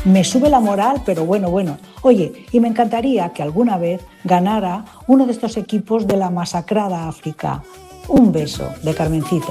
me sube la moral, pero bueno. Oye, y me encantaría que alguna vez ganara uno de estos equipos de la masacrada África. Un beso de Carmencita.